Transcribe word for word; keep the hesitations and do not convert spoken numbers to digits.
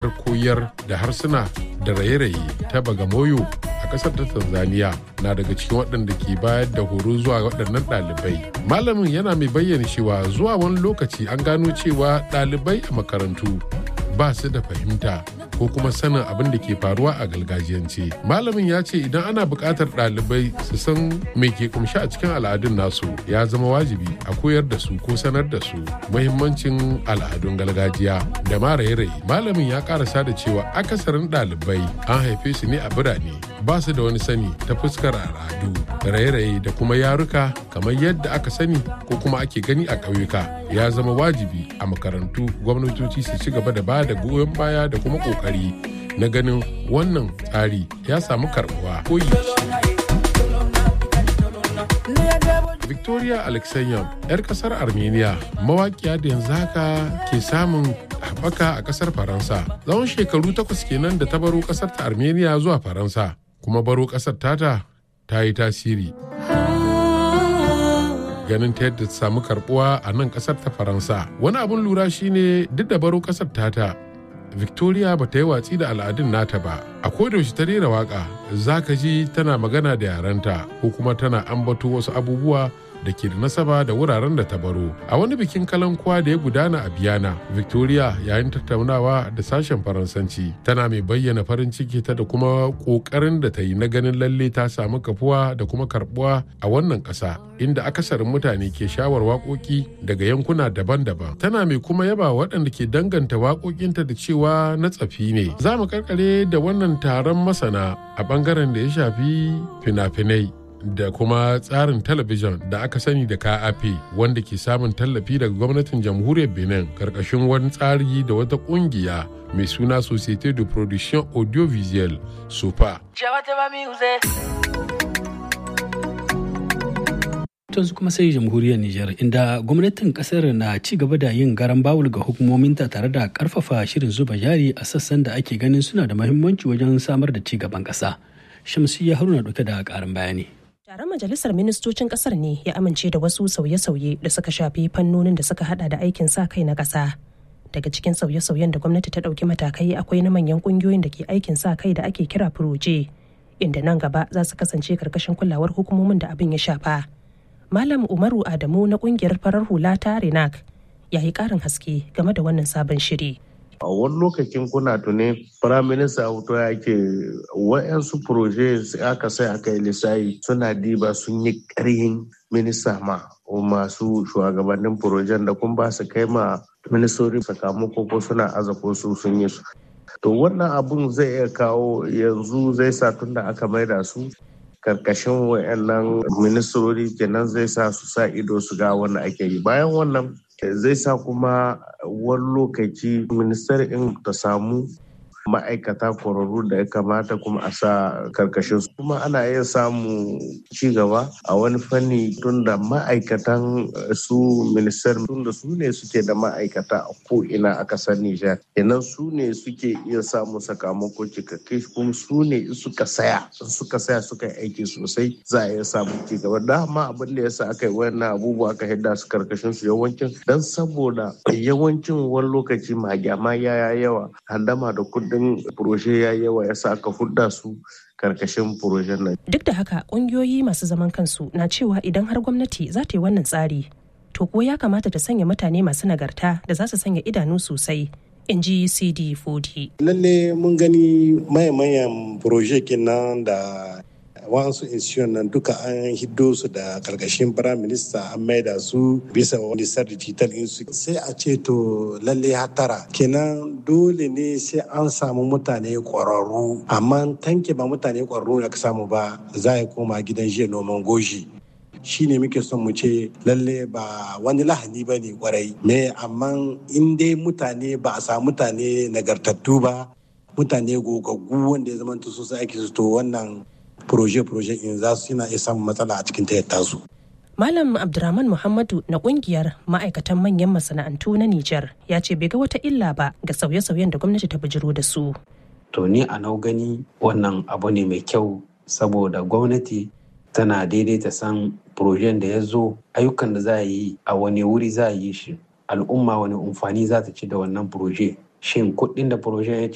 koyar da harsuna da raye-raye ta Bagamoyo a ƙasar ta Tanzania na daga cikin waɗanda ke bayar da horo zuwa waɗannan ɗalibai. Malamin yana mai bayyana cewa zuwa wani lokaci an gano cewa ɗalibai a makarantu ba su da fahimta ko kuma sanin abin da ke faruwa a gargajiyance. Malamin ya ce idan ana buƙatar ɗalibai su san me ke kumshi a cikin al'adun nasu, ya zama wajibi a koyar da su ko sanar da su muhimmancin al'adun gargajiya da ma raye-raye. Malamin ya karasa da cewa akasarin ɗalibai an haife su ne a birane, ba su da wani sani ta fuskar al'adu, raye-raye da kuma yaruka kamar yadda aka sani ko kuma ake gani a ƙauyuka. Ya zama wajibi a makarantu gwamnatoci su ci gaba da ba da goyon baya da kuma ƙoƙari na ganin wannan tsari ya samu karɓuwa. Koyi Victoria Alexeyev, 'yar ƙasar Armenia, mawaƙiya da yanzu haka ke samun haɓaka a ƙasar Faransa. Tsawon shekaru takwas kenan da ta baro ƙasar ta Armenia zuwa Faransa, kuma baro ƙasar tata ta yi tasiri. Ganin ta yadda ta samu karbuwa a nan kasar ta Faransa. Wani abun lura shine duk da baro kasar tata, Victoria ba ta yi watsi da al'adun nata ba. A kodayaushe ta rera waka, za ka ji tana magana da yarenta ko kuma tana ambato wasu abubuwa da ke da nasaba da wuraren da ta baro. A wani bikin kalankuwa da ya gudana a Biyana, Victoria yayin tattaunawa da sashen Faransanci tana mai bayyana farin ciki ta da kuma kokarin da ta yi na ganin lalle ta samu kafuwa da kuma karbuwa a wannan ƙasa, inda akasarin mutane ke shawar waƙoƙi daga yankuna daban-daban. Tana mai kuma yaba waɗanda ke danganta waƙoƙinta da cewa na tsafi ne. Za mu karkare da wannan taron masana a ɓangaren da ya shafi fina-finai da kuma tsarin talabijin da aka sani da K A P, wanda ke samun tallafi daga gwamnatin jamhuriyar Benin karkashin wani tsari da wata kungiya mai suna Société de Production Audiovisuelle S O P A. Yanzu kuma sai jamhuriyar Nijar, inda gwamnatin kasar na ci gaba da yin garan bawul ga hukumominta tare da karfafa shirin zuba jari a sassan da ake ganin suna da muhimmanci wajen samar da ci gaban kasa. Shamsiyya Haruna dauke da karin bayani. Taron majalisar ministocin kasar ne ya amince da wasu sauye-sauye da suka shafi fannonin da suka hada da aikin sa kai na kasa. Daga cikin sauye-sauyen da gwamnati ta dauki matakai akwai na manyan kungiyoyin da ke aikin sa kai da ake kira furoje, inda nan gaba za su kasance karkashin kulawar hukumomin da abin ya shafa. Malam Umaru Adamu na kungiyar farar hula ta Renak ya yi karin haske game da wannan sabon shiri. A wani lokacin kuna tuni firaminista hoto ya ke wa'yansu proje aka sai aka yi lissayi suna diba sun yi ƙarhin minista ma masu shugabannin projen da kun ba su kai ma ministori sakamako ko suna azako su sun yi su. To wannan abun zai iya kawo yanzu zai sa tun da aka maida su karkashin wa'yannan ministrori kenan zai sa su sa ido su ga wanda ake yi. Bayan wannan zai sa kuma wani lokaci ministar in ta samu ma'aikata kwararru da ya kamata kuma a sa karkashin su. Kuma ana iya samu ci gaba a wani fanni tun da ma'aikatan su ministar tun da su ne suke da ma'aikata a ko'ina a kasar Nijar. Kenan su ne suke iya samu sakamako cikakke kuma su ne suka saya suka saya suka yi aiki sosai za a iya samu ci gaba. Dama abin da yasa aka yi wannan abubuwa aka hidda su karkashin su yawancin dan saboda yawancin wani lokaci magyama ya yawa handama da kudin proje ya yawa ya sa aka hudda su karkashin projen nan. Duk da haka kungiyoyi masu zaman kansu na cewa idan har gwamnati za ta yi wannan tsari, to ko ya kamata ta sanya mutane masu nagarta da za su sanya idanu sosai, in ji C D Fodi. Lalle mun gani mayan proje kenan da wasu institution nan duka an hiddo su da karkashin prime minister an maida su bisa wani sarri digital su sai a ce to lalle hatara kenan dole ne sai an samu mutane kwararru, amma tanke ba mutane kwararru da ka samu ba za a koma gidan jiya noman goji. Shi ne muke son mu ce lalle ba wani lahani ba ne kwarai me, amma in dai mutane ba a samu mutane nagartattu ba, mutane gogaggu wanda ya zama su sai ake su to wannan proje-proje in za su yana iya samun matsala a cikin tayyata su. Malam Abdurrahman Muhammadu na kungiyar ma'aikatan manyan masana'antu na Nijar ya ce bai ga wata illa ba ga sauye-sauyen da gwamnati ta bijiro da su. To ni a nau gani wannan abu ne mai kyau, saboda gwamnati tana daidaita san projen da ya zo, ayyukan da za a yi a wani wuri za a yi shi, al'umma wani amfani za ta ci da wannan proje, shin kuɗin da projen ya